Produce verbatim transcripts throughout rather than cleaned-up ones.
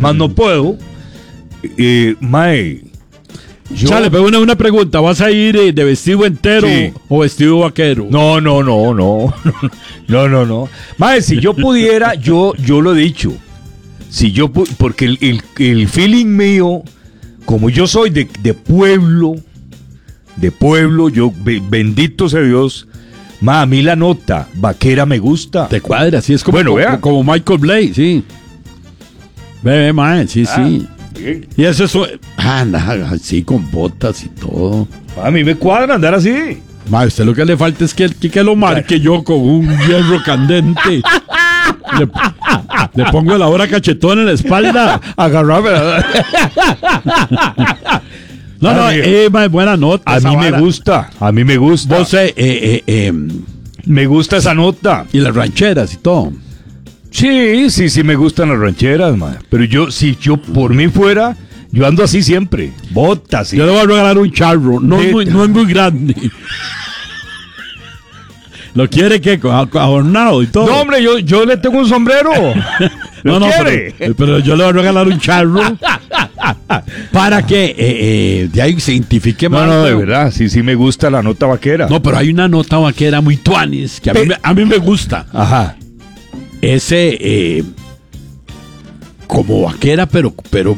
más no puedo. Eh, mae, yo... Chale, pero una, una pregunta, ¿vas a ir eh, de vestido entero Sí. o vestido vaquero? No, no, no, no, no, no, no. Mae, si yo pudiera, yo, yo lo he dicho. Si yo, pu- porque el, el, el feeling mío, como yo soy de, de pueblo, de pueblo, yo, be- bendito sea Dios, ma, a mí la nota vaquera me gusta. Te cuadra, sí, es como, Bueno, como, vea. como Michael Blake, sí. Ve, ve, mae, sí, Ah, sí. bien. Y eso es... Ah, nada, así con botas y todo. A mí me cuadra andar así. Ma, usted lo que le falta es que, que, que lo marque yo con un hierro candente. Le, le pongo la hora cachetón en la espalda. Agarrarme. No, no, A mí- eh, ma, buena nota. A esa mí me vara. gusta, a mí me gusta. Vos, eh, eh, eh, em, Me gusta esa nota. y las rancheras y todo. Sí, sí, sí me gustan las rancheras, man. Pero yo, si yo por mí fuera, yo ando así siempre. Botas y... Yo le voy a regalar un charro. No, es muy, Neta. no es muy grande. ¿Lo quiere que adornado y todo? No, hombre, yo, yo le tengo un sombrero. No, ¿Lo no, quiere? pero, pero yo le voy a regalar un charro para que eh, eh, de ahí se identifique No, más. no, de pero- verdad, sí, sí me gusta la nota vaquera. No, pero hay una nota vaquera muy tuanis que a mí, Pe- me, a mí me gusta. Ajá. Ese, eh, como vaquera, pero, pero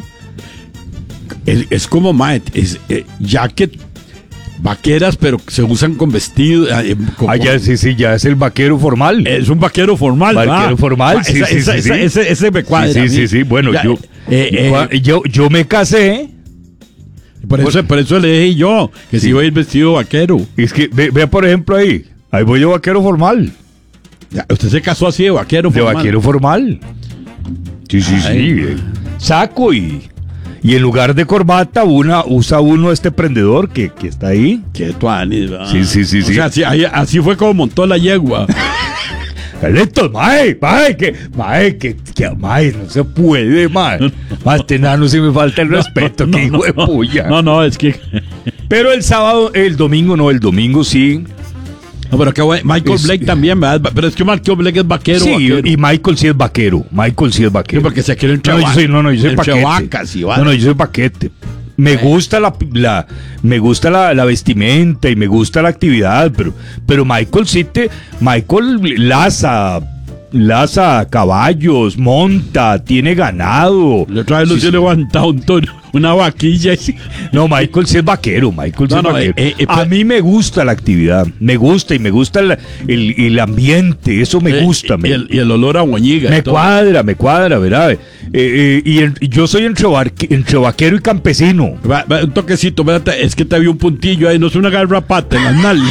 es, es como, mae, es, eh, jacket, vaqueras, pero se usan con vestido. eh, como- Ah, ya, sí, sí, ya es el vaquero formal. Es un vaquero formal, Vaquero ¿verdad? formal, Ah, sí, esa- sí, esa- sí, esa- sí. Ese, ese me cuadra. Sí, a sí, mí. sí, bueno, Ya, yo, eh, eh, cua- yo, yo me casé. por, eso, por eso le dije yo que si Sí. voy a ir vestido vaquero. Es que, ve, vea por ejemplo ahí, ahí voy yo vaquero formal. Ya, usted se casó así de vaquero De formal. vaquero formal. Sí, sí, sí. Ay. eh, Saco y, y en lugar de corbata una, usa uno este prendedor que, que está ahí. Qué tuanis, ¿verdad? Sí, sí, sí, O sí. sea, así, ahí- así fue como montó la yegua. Carlitos, mae, mae, que, mae, que, que, mae, no se puede, mae. Mae, este nano sí me falta el respeto, que hijo de puya. No, no, es que... Pero el sábado, el domingo no, el domingo sí. No, pero qué bueno. Michael Es- Blake también, ¿verdad? Pero es que Michael Blake es vaquero, Sí, vaquero. y Michael sí es vaquero. Michael sí es vaquero. Sí, porque se quiere entre No, yo va- soy, no, no, yo soy entre paquete. vacas y no, varas. no, yo soy paquete. Me gusta la, la me gusta la, la vestimenta y me gusta la actividad, pero, pero Michael sí te, Michael laza, laza caballos, monta, tiene ganado. Le trae los Sí, sí. levantado un toro, una vaquilla y... No, Michael sí es vaquero, Michael sí No, es no, vaquero. eh, eh, A pues- mí me gusta la actividad, me gusta y me gusta el, el, el ambiente, eso me Eh, gusta. y, me, el, y el olor a moñiga. me y todo. cuadra, me cuadra, ¿verdad? Eh, eh, y en- yo soy entre, barque- entre vaquero y campesino. Va- va, un toquecito, espérate, es que te vi un puntillo ahí, no es una garrapata en las nalgas.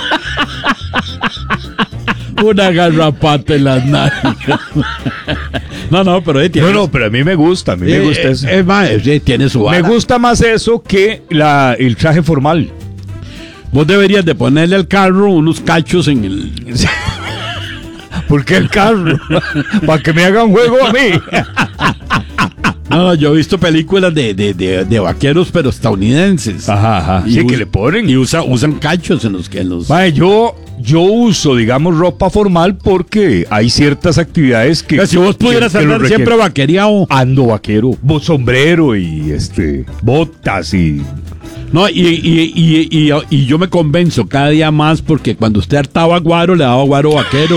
Una garrapata en las nalgas. No, no, pero eh, tiene, No, no, pero a mí me gusta, a mí me eh, gusta eh, eso. es más, eh, tiene su Me vara. gusta más eso que la, el traje formal. Vos deberías de ponerle al carro unos cachos en el... ¿Por qué el carro? Para que me hagan juego a mí. No, no, yo he visto películas de, de, de, de vaqueros, pero estadounidenses. Ajá, ajá. Y Sí, us- que le ponen. Y usa, usan cachos en los que en los... Mae, yo, yo uso, digamos, ropa formal porque hay ciertas actividades que... O sea, si vos pudieras que- que lo andar siempre requieren. vaquereado. Ando vaquero, bo- sombrero y este botas y... No, y, y, y, y, y, y yo me convenzo cada día más porque cuando usted hartaba guaro, le daba guaro vaquero.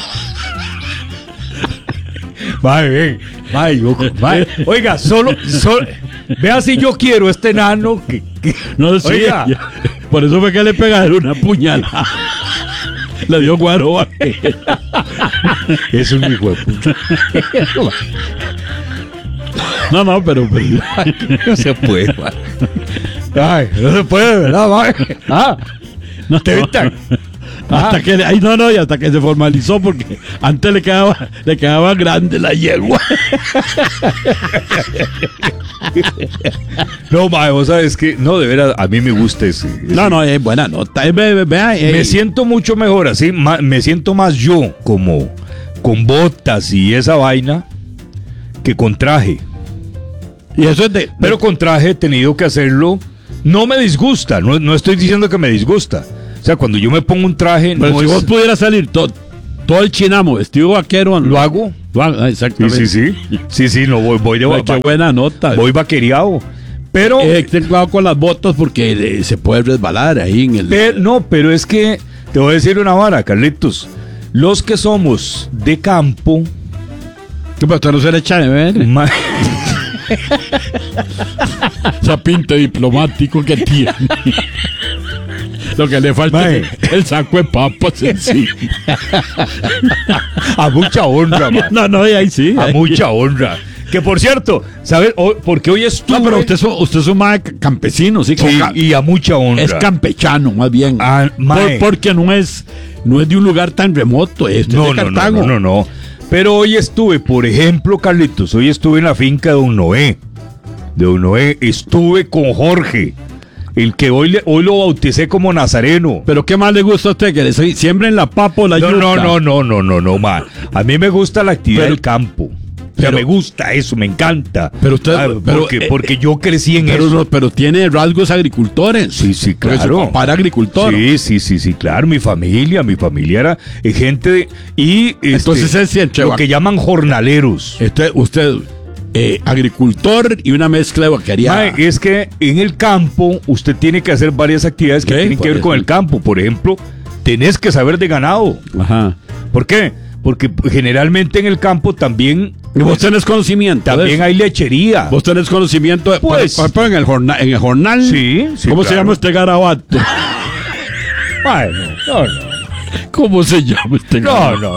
Mae, ven, mae, yo- mae, oiga, solo, solo, vea si yo quiero este nano que, que- No sé. oiga, Por eso fue que le pegaron una puñalada. Le dio guaro vaquero. es un hijo de puta. No, no, pero... pero No se puede, mae. Ay, no se puede, ¿verdad, mae? Ah, no, te evitan. hasta que le- ay, no, no, y hasta que se formalizó porque antes le quedaba, le quedaba grande la yegua. No, mae, vos sabes que, no, de veras, a mí me gusta ese. ese- No, no, es buena nota. Eh, ve- ve- vea, eh, Me siento mucho mejor así, ma- me siento más yo como con botas y esa vaina que con traje. y eso es de... Pero con traje he tenido que hacerlo. No me disgusta, no, no estoy diciendo que me disgusta. O sea, cuando yo me pongo un traje, pero no si es- vos pudieras salir to- todo el chinamo vestido vaquero, lo hago. Ah, exactamente. Sí, sí, sí. Sí, sí, no, voy, voy de Ay, qué buena nota. Voy vaquereado. Pero. Eh, ten cuidado con las botas porque eh, se puede resbalar ahí en el. Pero, no, pero es que te voy a decir una vara, Carlitos. Los que somos de campo. ¿Qué pasa? No se le echa de ver. Ma- Esa pinta diplomático que tiene. Lo que le falta Mae. es el saco de papas en sí. a mucha honra, man. No, no, y ahí sí. A ahí. mucha honra. Que por cierto, ¿sabes? Hoy- porque hoy estuve. No, pero usted es, un- usted es un mae campesino, sí. Sí, ca- y a mucha honra. es campechano, más bien. Ah, mae. Por- porque no es, no es de un lugar tan remoto. Este No, es de no, no, Cartago. no, no, no. Pero hoy estuve, por ejemplo, Carlitos, hoy estuve en la finca de Don Noé. De Don Noé. Estuve con Jorge, el que hoy, le, hoy lo bauticé como Nazareno. Pero ¿qué más le gusta a usted? Que le soy- siembren la papa o la No, yuca. no, no, no, no, no, no, ma. A mí me gusta la actividad Pero- del campo. O sea, pero- me gusta eso, me encanta. Pero usted- Ah, pero, porque, eh, porque yo crecí en Pero, eso. no- pero tiene rasgos agricultores. Sí, sí, Porque claro. su papá era agricultor. Sí, sí, sí, sí, claro. Mi familia, mi familia era eh, gente de. Y. este, Entonces es el lo cheva- que llaman jornaleros. Usted, usted eh, agricultor y una mezcla de vaquería. Mae, es que en el campo usted tiene que hacer varias actividades que Sí, tienen que por ver con eso. el campo. Por ejemplo, tenés que saber de ganado. Ajá. ¿Por qué? Porque generalmente en el campo también, Y vos tenés conocimiento. de también eso. hay lechería. Vos tenés conocimiento. De, Pues- por ejemplo, en el jornal. En el jornal Sí, sí, ¿Cómo se claro. llama este garabato? Bueno, no, no. ¿Cómo se llama este No, garabato? no.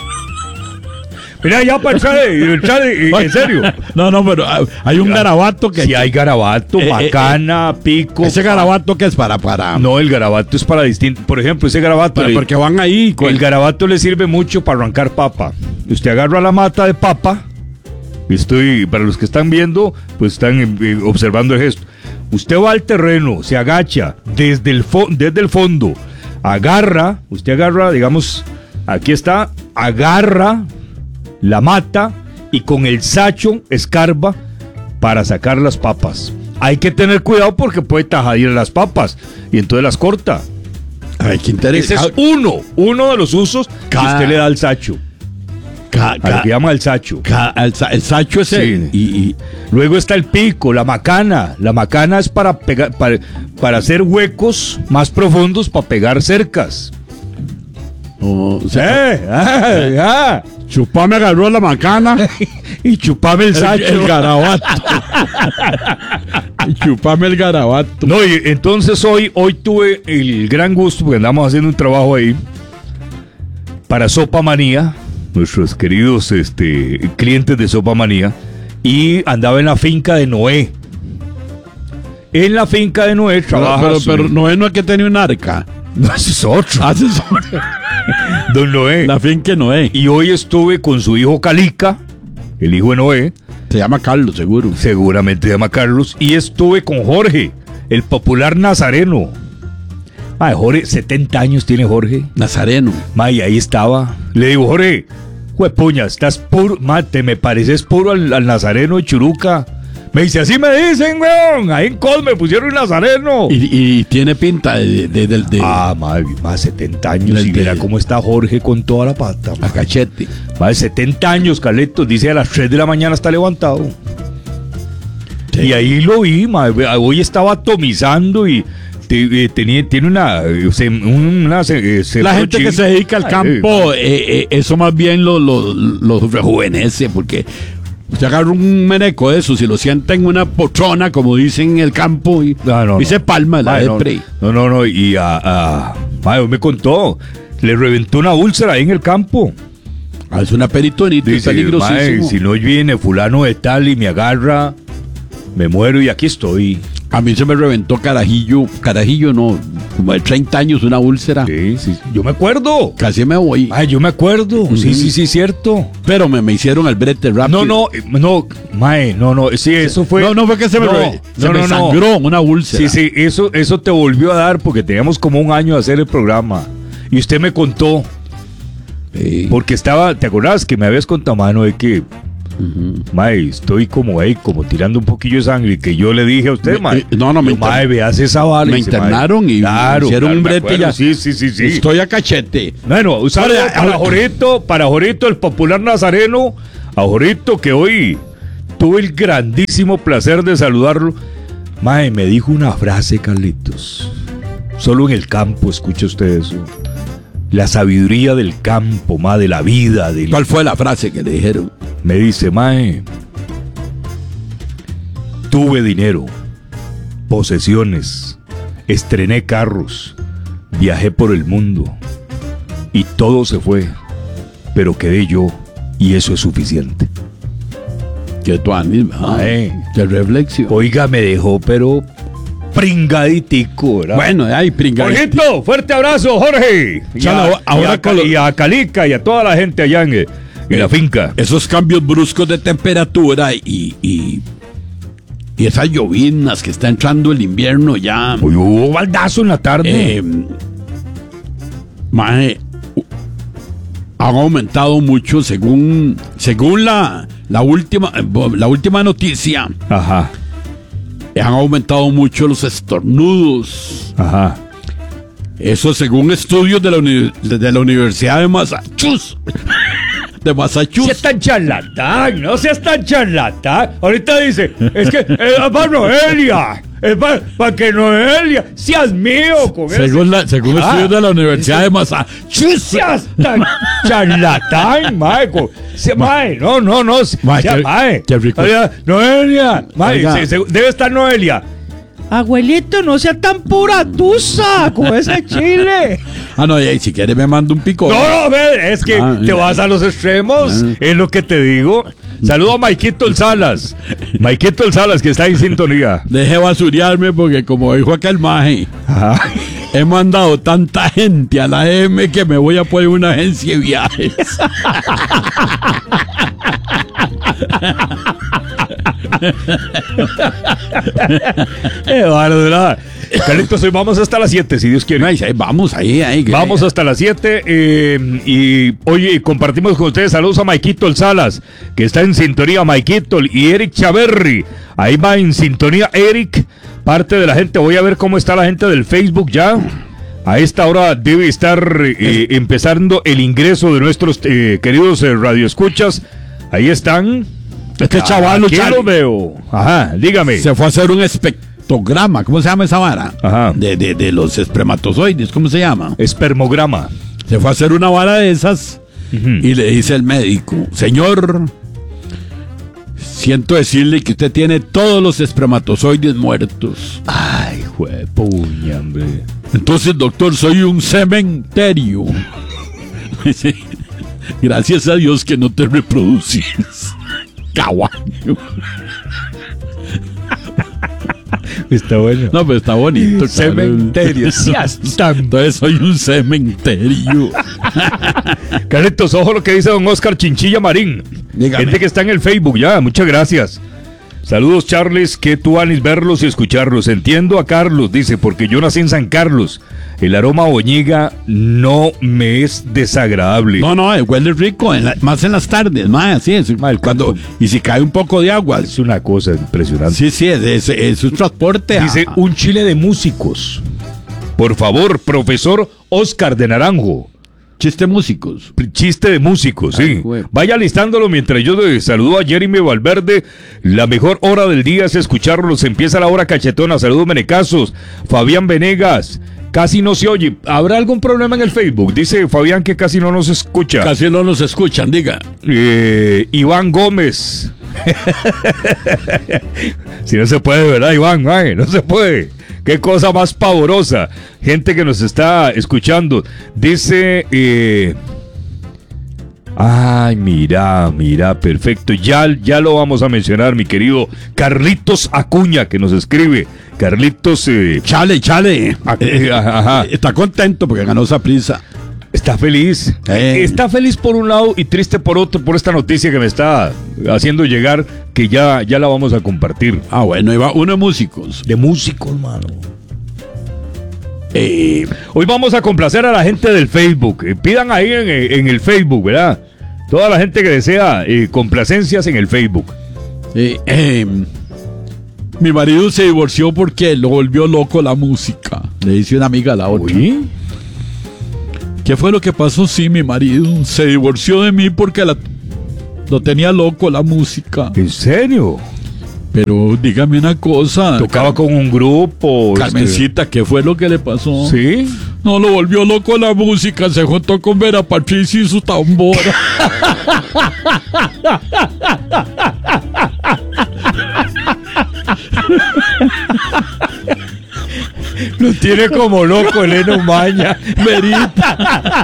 Mira, ya para entrar, entrar en en serio. No, no, pero ah, hay un garabato que. Si hay garabato, Eh, eh, macana, pico. Ese garabato que es para. para No, el garabato es para distinto. Por ejemplo, ese garabato. para- le- porque van ahí. con- el garabato le sirve mucho para arrancar papa. Usted agarra la mata de papa. Estoy, para los que están viendo, pues están eh, observando el gesto. Usted va al terreno, se agacha desde el, fo- desde el fondo, agarra, usted agarra, digamos, aquí está, agarra la mata y con el sacho escarba para sacar las papas. Hay que tener cuidado porque puede tajadir las papas y entonces las corta. Ay, qué Ese interesante. es uno, uno de los usos que Cada- usted le da al sacho, Ca- al ca- que llama el sacho. ca- el, sa- el sacho ese. Sí. Y, y- Luego está el pico, la macana. La macana es para pegar, para, para hacer huecos más profundos para pegar cercas. o sea, ¡Eh! ¡Ah! ¡Ah! Chupá me agarró la macana. Y chupame el El, sacho. el garabato. Y chupame el garabato. No, y entonces hoy, hoy tuve el gran gusto, porque andamos haciendo un trabajo ahí para Sopa Manía, nuestros queridos este, clientes de Sopa Manía, y andaba en la finca de Noé. En la finca de Noé Pero, trabaja. pero, su- pero no es no es que tenía un arca. No, ese es otro. Hace eso. Don Noé. La finca no es. Y hoy estuve con su hijo Calica, el hijo de Noé, Se llama Carlos, seguro. seguramente se llama Carlos, y estuve con Jorge, el popular nazareno. Ay, Jorge, setenta años tiene Jorge. Nazareno. Ma, y ahí estaba. Le digo, Jorge, juepuña, estás puro, mate, me pareces puro al, al nazareno de Churuca. Me dice, así me dicen, weón. Ahí en Col me pusieron un nazareno. Y, y tiene pinta de, de, de- de- Ah, madre, más setenta años. Del Y mira de- cómo está Jorge con toda la pata. a cachete. Más de setenta años, Carletos. Dice a las tres de la mañana está levantado. Sí. Y ahí lo vi, ma, hoy estaba atomizando y te- eh, tenía, tiene una... eh, se- una se- eh, se- La gente que se dedica al Ay, campo, eh, eh, eso más bien lo, lo, lo rejuvenece, porque usted agarra un meneco de esos y lo sienta en una potrona, como dicen en el campo, y, No, no, y no. se palma la Ay, no, depre. no, no, no, y a, a ma, hoy me contó, le reventó una úlcera ahí en el campo. Ah, es una peritonita, es Dice, peligrosísimo. "Mae, si no viene fulano de tal y me agarra, me muero y aquí estoy." A mí se me reventó carajillo, carajillo no, como de treinta años, una úlcera. Sí, sí, yo me acuerdo. Casi me voy. Ay, yo me acuerdo. Sí, Ujú. sí, sí, cierto. Pero me, me hicieron el brete rápido. No, no, eh, no, mae, no, no, sí, eso fue. No, no fue que se me, No, re- se no, me no, no. sangró una úlcera. Sí, sí, eso, eso te volvió a dar porque teníamos como un año de hacer el programa. Y usted me contó, Sí. porque estaba, ¿te acordás que me habías contado, mano, de que Uh-huh. Mae, estoy como ahí, como tirando un poquillo de sangre, que yo le dije a usted, mae. Eh, no, no, me, inter... mae, veas esa bala. Me internaron y claro, hicieron claro, un brete ya. Sí, sí, sí, sí. Estoy a cachete. Bueno, un saludo para, para Jorito, para Jorito, el popular nazareno, a Jorito, que hoy tuve el grandísimo placer de saludarlo. Mae, me dijo una frase, Carlitos. Solo en el campo, escucha usted eso. La sabiduría del campo, mae, de la vida. Del... ¿Cuál fue la frase que le dijeron? Me dice, mae, tuve dinero, posesiones, estrené carros, viajé por el mundo y todo se fue, pero quedé yo y eso es suficiente. Que tu ánimo, eh. Qué reflexión. Oiga, me dejó, pero pringaditico, ¿verdad? Bueno, ay, pringaditico. Jorgito, fuerte abrazo, Jorge. Y a, ahora y, a, con lo... y a Calica y a toda la gente allá en, en eh, la finca. Esos cambios bruscos de temperatura y, y, y esas llovinas que está entrando el invierno ya. Uy, hubo baldazo en la tarde. Eh, mae, han aumentado mucho según según la la última la última noticia. Ajá. Han aumentado mucho los estornudos. Ajá. Eso según estudios de la, uni de la Universidad de Massachusetts. De Massachusetts. No seas tan charlatán, no seas tan charlatán. Ahorita dice, es que es para Noelia. Es para pa que Noelia seas mío con según la, según ah, estudios de la Universidad de Massachusetts. Seas tan charlatán, Michael. Se, mae, no, no, no. Mae, sea, qué, mae. Qué rico. Oiga, Noelia. Mae, se, se, debe estar Noelia. Abuelito, no sea tan pura tusa con ese chile. Ah, no, y si quieres me mando un pico. No, no, es que ah, te ya. vas a los extremos, ah. es lo que te digo. Saludo a Maikito el Salas. Maikito el Salas, que está en sintonía. Deje basuriarme porque como dijo aquel maje, ajá, he mandado tanta gente a la M que me voy a poner una agencia de viajes. eh, bueno, Carlitos, hoy vamos hasta las siete, si Dios quiere. Ahí, ahí, vamos, ahí, ahí. Vamos hasta las siete. Eh, y oye, compartimos con ustedes saludos a Maikito el Salas, que está en sintonía, Maikito, y Eric Chaverri. Ahí va en sintonía Eric, parte de la gente. Voy a ver cómo está la gente del Facebook ya. A esta hora debe estar eh, empezando el ingreso de nuestros eh, queridos eh, radioescuchas. Ahí están. Este ah, chaval, ¿quién lo veo? Ajá, dígame. Se fue a hacer un espectrograma. ¿Cómo se llama esa vara? Ajá. De, de, de los espermatozoides, ¿cómo se llama? Espermograma. Se fue a hacer una vara de esas uh-huh. y le dice el médico, señor, siento decirle que usted tiene todos los espermatozoides muertos. Ay, juepuña, hombre. Entonces, doctor, soy un cementerio. Gracias a Dios que no te reproduces. Caballo. Está bueno. No, pero está bonito. Cementerio. Entonces soy un cementerio. Carlitos, ojo lo que dice don Oscar Chinchilla Marín. Dígame. Gente que está en el Facebook ya, muchas gracias. Saludos, Charles, que tú anis verlos y escucharlos. Entiendo a Carlos, dice, porque yo nací en San Carlos. El aroma a boñiga no me es desagradable. No, no, huele rico, en la, más en las tardes, más así es. Mal, cuando, y si cae un poco de agua. Es una cosa impresionante. Sí, sí, es, es, es un transporte. Dice, a... un chile de músicos. Por favor, profesor Oscar de Naranjo. Chiste músicos. Chiste de músicos, sí. Ay, vaya listándolo mientras yo saludo a Jeremy Valverde. La mejor hora del día es escucharlos. Empieza la hora cachetona. Saludos, Menecazos. Fabián Venegas. Casi no se oye. ¿Habrá algún problema en el Facebook? Dice Fabián que casi no nos escucha. Casi no nos escuchan, diga. Eh, Iván Gómez. Si no se puede, ¿verdad, Iván? Ay, no se puede. Qué cosa más pavorosa. Gente que nos está escuchando. Dice... Eh... Ay, mira, mira, perfecto. Ya, ya lo vamos a mencionar, mi querido Carlitos Acuña, que nos escribe. Carlitos... Eh... Chale, chale. Eh, ajá. Está contento porque ganó Saprissa. Está feliz. Eh. Está feliz por un lado y triste por otro, por esta noticia que me está haciendo llegar, que ya, ya la vamos a compartir. Ah, bueno, iba uno de músicos. De músicos, mano. Eh, hoy vamos a complacer a la gente del Facebook. Eh, pidan ahí en, en el Facebook, ¿verdad? toda la gente que desea eh, complacencias en el Facebook. Eh, eh, mi marido se divorció porque lo volvió loco la música. Le dice una amiga a la otra. Uy. ¿Qué fue lo que pasó? Sí, mi marido se divorció de mí porque la, lo tenía loco la música. ¿En serio? Pero dígame una cosa. Tocaba Car- con un grupo. Carmencita, este... ¿qué fue lo que le pasó? Sí. No, lo volvió loco la música. Se juntó con Vera Patricia y su tambora. Lo tiene como loco Elena Umaña. Verita.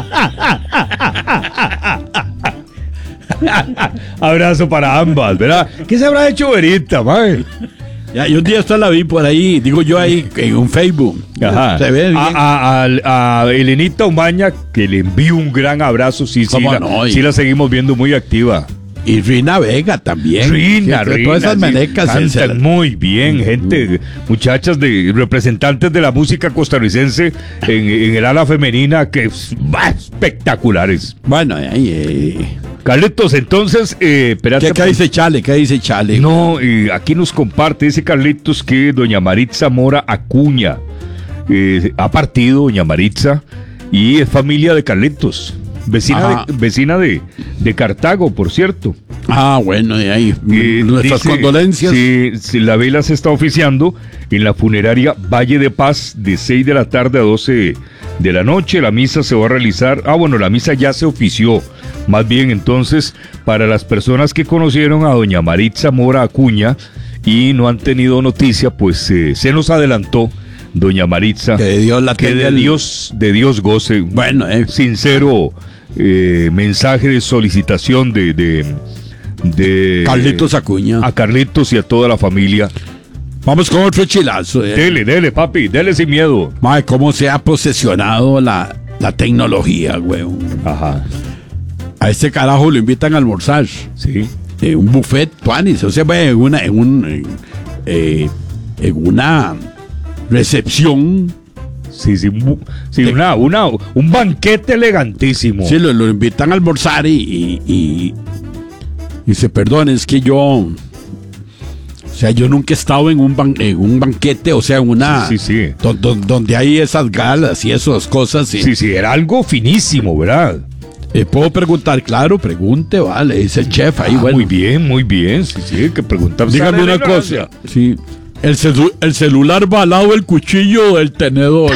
Abrazo para ambas, ¿verdad? ¿Qué se habrá hecho Verita, mae? Ya, y un día esta la vi por ahí, digo yo ahí en un Facebook. Ajá. Se ve bien. A, a, a, a Elenita Umaña, que le envío un gran abrazo. Sí, sí, la, no? sí la seguimos viendo muy activa. Y Rina Vega también. Rina, sí, Rina. Todas esas sí, menecas. cantan se, se... muy bien, gente, muchachas de representantes de la música costarricense en, en el ala femenina, que bah, espectaculares. Bueno, ahí. Eh... Carlitos, entonces, eh, espérate. ¿Qué, ¿Qué dice Chale? ¿Qué dice Chale? No, eh, aquí nos comparte, dice Carlitos, que doña Maritza Mora Acuña eh, ha partido, doña Maritza, y es familia de Carlitos. Vecina, de, vecina de, de Cartago, por cierto. Ah, bueno, y ahí Eh, nuestras dice, condolencias. Sí, sí, la vela se está oficiando en la funeraria Valle de Paz de seis de la tarde a doce de la noche. La misa se va a realizar. Ah, bueno, la misa ya se ofició. Más bien, entonces, para las personas que conocieron a doña Maritza Mora Acuña y no han tenido noticia, pues eh, se nos adelantó doña Maritza. Que de Dios la que de el... Dios, de Dios goce. Bueno, eh. Sincero eh, mensaje de solicitación de, de, de Carlitos Acuña. A Carlitos y a toda la familia. Vamos con otro chilazo. Eh. Dele, dele, papi, dele sin miedo. Madre, cómo se ha posesionado la, la tecnología, güey. Ajá. A este carajo lo invitan a almorzar. Sí. Eh, un buffet, tuanis. O sea, güey, en una, en un, en, eh, en una recepción. Sí, sí, un, sí de, una, una, un banquete elegantísimo. Sí, lo, lo invitan a almorzar y, y, y, y dice, perdón, es que yo, o sea, yo nunca he estado en un, ban, en un banquete, o sea, en una, sí, sí, sí. Do, do, donde hay esas galas y esas cosas. Y, sí, sí, era algo finísimo, ¿verdad? Eh, ¿Puedo preguntar? Claro, pregunte, vale, es el chef ahí, ah, bueno. Muy bien, muy bien, sí, sí, hay que preguntar. Dígame una cosa, sí. El, celu el celular va al lado del cuchillo o del tenedor.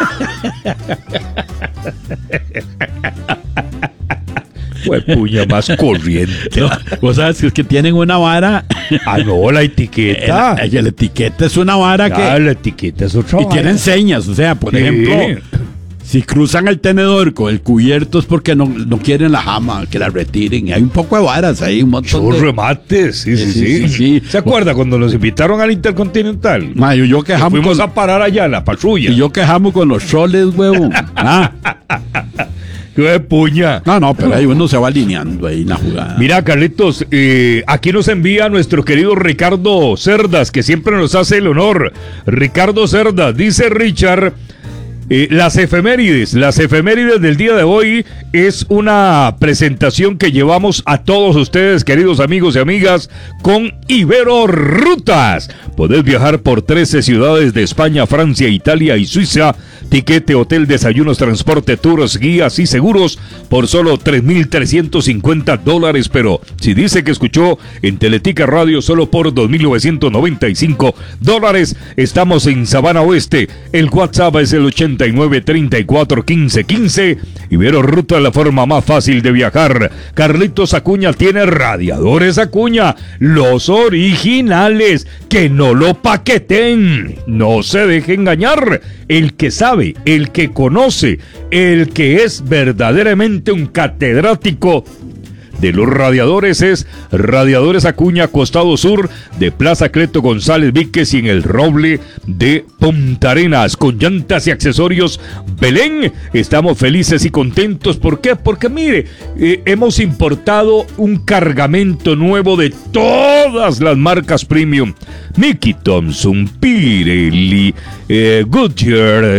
Pues puña más corriente. No, vos sabes que es que tienen una vara. Ah, no, la etiqueta. La, la etiqueta es una vara ah, que. La etiqueta es otra Y vara. tienen señas, o sea, por sí. ejemplo, si cruzan el tenedor con el cubierto es porque no, no quieren la jama, que la retiren. Y hay un poco de varas ahí, un montón Chos de remates, sí, sí, sí, sí, sí, sí. ¿Se acuerda cuando nos invitaron al Intercontinental? Ma, yo, yo quejamos fuimos con, a parar allá, la patrulla. Y yo quejamos con los troles, huevo. Ah. ¡Qué puña! No, no, pero ahí uno se va alineando ahí en la jugada. Mira, Carlitos, eh, aquí nos envía nuestro querido Ricardo Cerdas, que siempre nos hace el honor. Ricardo Cerdas, dice Richard, eh, las efemérides, las efemérides del día de hoy es una presentación que llevamos a todos ustedes, queridos amigos y amigas, con Ibero Rutas. Podés viajar por trece ciudades de España, Francia, Italia y Suiza. Tiquete, hotel, desayunos, transporte, tours, guías y seguros por solo tres mil trescientos cincuenta dólares. Pero si dice que escuchó en Teletica Radio solo por dos mil novecientos noventa y cinco dólares, estamos en Sabana Oeste. El WhatsApp es el ochenta y nueve, treinta y cuatro, quince, quince. Ibero Ruta, la forma más fácil de viajar. Carlitos Acuña tiene radiadores Acuña, los originales, que no lo paqueten. No se deje engañar. El que sabe, el que conoce, el que es verdaderamente un catedrático de los radiadores es Radiadores Acuña, costado sur de Plaza Cleto González Víquez y en el Roble de Punta Arenas, con llantas y accesorios Belén. Estamos felices y contentos. ¿Por qué? Porque mire, eh, hemos importado un cargamento nuevo de todas las marcas premium. Mickey Thompson, Pirelli, eh, Goodyear,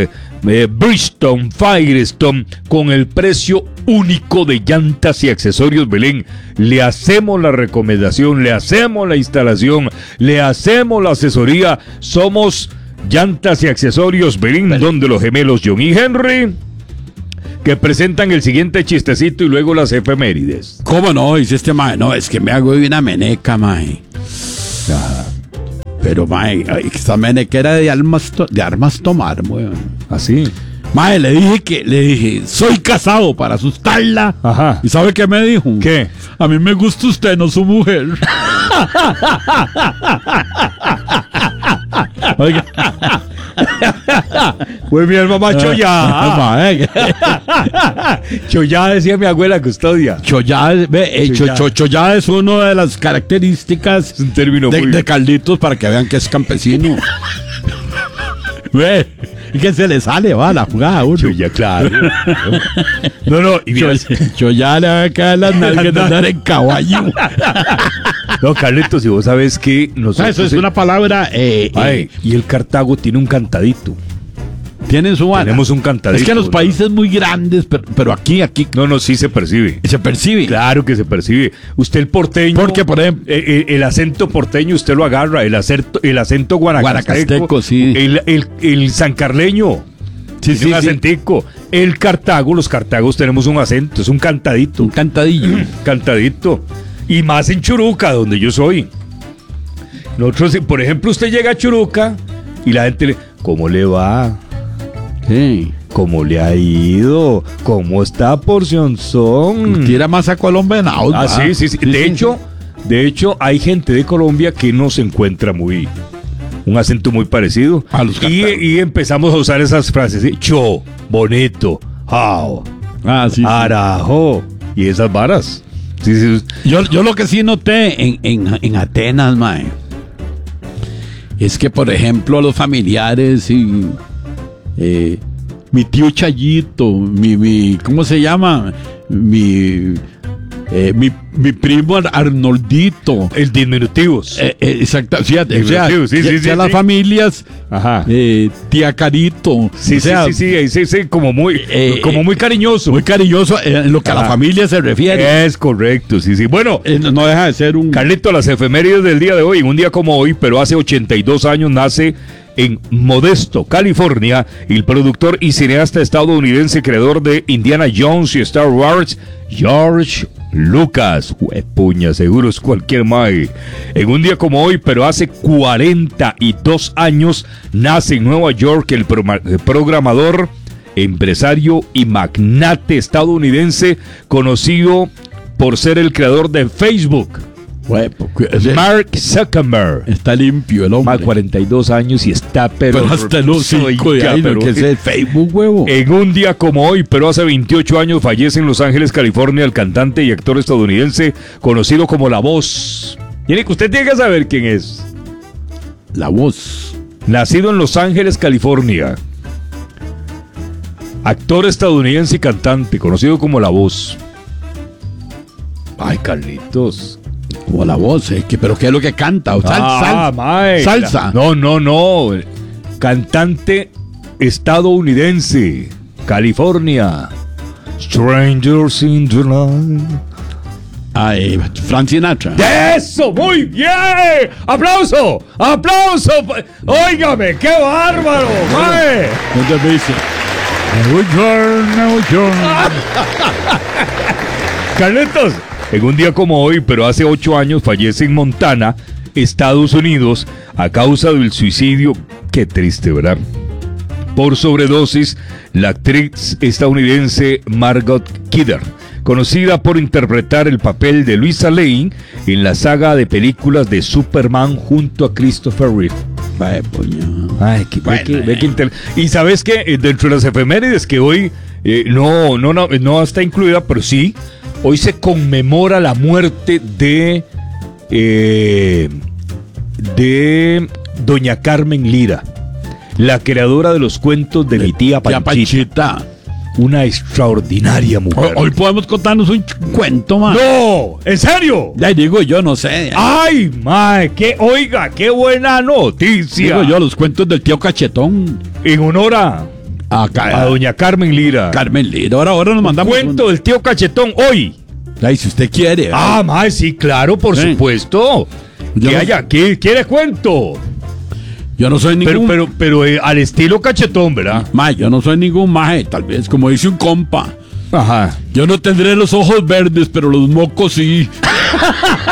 eh, Bridgestone, Firestone, con el precio único de llantas y accesorios Belén. Le hacemos la recomendación, le hacemos la instalación, le hacemos la asesoría. Somos Llantas y Accesorios Belén, Belén. Donde los gemelos John y Henry, que presentan el siguiente chistecito y luego las efemérides. ¿Cómo no? Dice este mae. No, es que me hago de una meneca, mae. Ajá. Pero, mae, esta meneca era de armas, to- de armas tomar, weón. Así. Mae, le dije que, le dije, soy casado para asustarla. Ajá. ¿Y sabe qué me dijo? ¿Qué? A mí me gusta usted, no su mujer. Oiga. Pues mi mamá Choya. Mae, Choya decía mi abuela Custodia. Chollá, ve, eh, cho- Chollá. cho- chollá es una de las características Es un término de, muy... de Carlitos para que vean que es campesino. Ve, y que se le sale, va, la jugada a uno. Choya, claro. No, no, y Cho- miras- Chollá le va a caer las nalgas de andar en caballo. No, Carlitos, si vos sabes que nosotros... Eso es una palabra. Eh, Ay, eh, y el Cartago tiene un cantadito. tienen su vara. Tenemos un cantadito. Es que los ¿no? países muy grandes, pero, pero aquí, aquí No, no, sí se percibe. se percibe. Claro que se percibe. Usted el porteño... Porque, por ejemplo- eh, eh, el acento porteño usted lo agarra. El acento, el acento guanacasteco. Guanacasteco, sí. El, el, el sancarleño. Sí, Tiene sí, un sí. acentico. El Cartago, los Cartagos tenemos un acento. Es un cantadito. Un cantadillo. Cantadito. Y más en Churuca, donde yo soy. Nosotros, por ejemplo, usted llega a Churuca y la gente le... ¿Cómo le va? Sí. ¿Cómo le ha ido? ¿Cómo está Porcionzón? Tira más a Colombia en out, Ah, va. sí, sí, sí. De hecho, de hecho, hay gente de Colombia que no se encuentra muy... Un acento muy parecido. A los y, Cartagos. y empezamos a usar esas frases. ¿Sí? Cho, bonito, jao, Ah, sí, sí. arajo. Y esas varas. Sí, sí. Yo, yo lo que sí noté en, en, en Atenas, mae, es que, por ejemplo, los familiares y eh, mi tío Chayito, mi, mi ¿cómo se llama? Mi, eh, mi, mi primo Ar- Arnoldito. El diminutivos. Eh, eh, exacto, fíjate, o sea, Diminutivo, sí, ya- sí, ya sí, las sí. familias, Ajá. eh, tía Carito, Sí, o sea, sí, sí, sí, sí, sí, como muy, Eh, como muy cariñoso. muy cariñoso eh, en lo que a la Ajá. familia se refiere. Es correcto, sí, sí. Bueno, Eh, no- no deja de ser un... Carlito, las efemérides del día de hoy, en un día como hoy, pero hace ochenta y dos años nace en Modesto, California, el productor y cineasta estadounidense, creador de Indiana Jones y Star Wars, George Lucas. Puña, seguro es cualquier mae. En un día como hoy, pero hace cuarenta y dos años, nace en Nueva York el pro- programador, empresario y magnate estadounidense, conocido por ser el creador de Facebook, Huepo, o sea, Mark Zuckerberg. está limpio el hombre. Más cuarenta y dos años y está, pero... Pero hasta el hocico de ahí, lo pero- que es el Facebook, huevo. En un día como hoy, pero hace veintiocho años, fallece en Los Ángeles, California, el cantante y actor estadounidense conocido como La Voz. Tiene que usted tiene que saber quién es. La voz. Nacido en Los Ángeles, California. Actor estadounidense y cantante, conocido como La Voz. Ay, Carlitos. Como la voz, eh, que, pero ¿qué es lo que canta? O sal- Ah, sal- mae. salsa. No, no, no. Cantante estadounidense. California. Strangers in the Night. Ah, eh, Frank Sinatra. ¡Eso! ¡Muy bien! ¡Aplauso! ¡Aplauso! ¡Óigame! ¡Qué bárbaro! mae! ¿Dónde me dice? Carlitos, en un día como hoy, pero hace ocho años, fallece en Montana, Estados Unidos, a causa del suicidio. Qué triste, ¿verdad? Por sobredosis, la actriz estadounidense Margot Kidder, conocida por interpretar el papel de Luisa Lane en la saga de películas de Superman junto a Christopher Reeve. Ay, puño. Ay, que, Bueno, ve que- ve eh. que inter- y sabes que eh, dentro de las efemérides que hoy eh, no, no, no, no está incluida, pero sí, hoy se conmemora la muerte de eh, de doña Carmen Lira, la creadora de los cuentos de mi tía Tía Panchita, Panchita. una extraordinaria Hoy, mujer. hoy podemos contarnos un ch- cuento, man. ¡No! ¿En serio? Ya digo yo, no sé. ¡Ay, mae! ¡Qué, oiga, qué buena noticia! Digo yo, los cuentos del tío Cachetón. En honor a... Acá, a doña Carmen Lira. Carmen Lira. Ahora, ahora nos mandamos. Cuento un... del tío Cachetón hoy. Ay, si usted quiere. Ah, mae, sí, claro, por sí. supuesto. Yo que no, haya, ¿qué, ¿quiere cuento? Yo no soy ningún. Pero, pero, pero eh, al estilo Cachetón, ¿verdad? Mae, yo no soy ningún maje, tal vez, como dice un compa. Ajá. Yo no tendré los ojos verdes, pero los mocos sí.